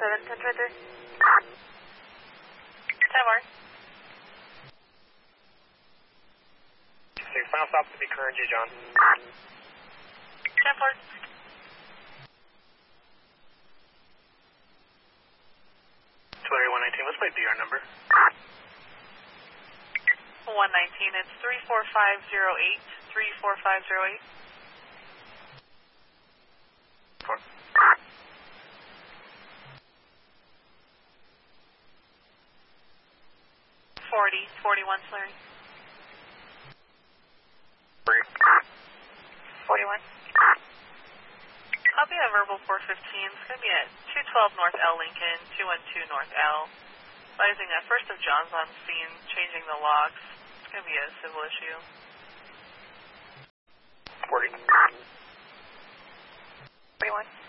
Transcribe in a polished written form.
1023. 10 more. Final stop to be current, J. John. 10 4. Tulare 119, what's my DR number? 119, it's 34508. 34508. 4. 41, Slurry. 41. Copy at verbal 415. It's going to be at 212 North L Lincoln, 212 North L. Advising that first of John's on scene, changing the locks. It's going to be a civil issue. 40. 41.